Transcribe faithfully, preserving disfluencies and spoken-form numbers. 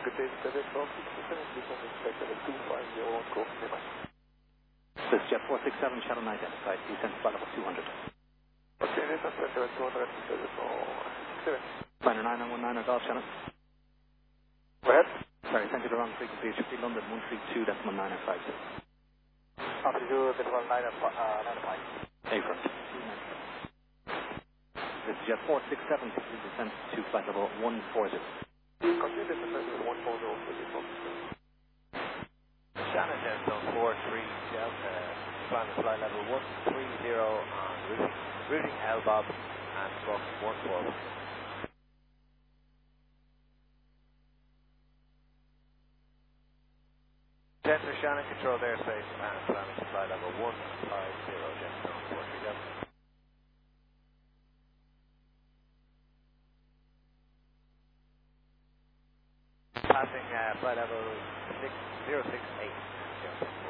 Good day, Skyjet twelve sixty-seven, please on expect at two five zero on course, nearby. This is Jet four six seven, channel nine identified, descent to flight level two hundred. Okay, this is Skyjet two hundred, Skyjet sixty-seven. Liner nine nine one nine, Golf channel. Go ahead. Sorry, sent you the wrong frequency, it should be London one three two decimal nine five six. Altitude decimal nine five. A front. This is Jet four six seven, please descent to flight level one forty. Continue descent to one forty, Shannon Jetstone four three Delta, plan to flight level one three zero on routing, routing L B O B and box one four. Center Shannon, controlled airspace and planning to flight level one five zero Jetstone four three Delta. Passing uh, flight level six zero six eight.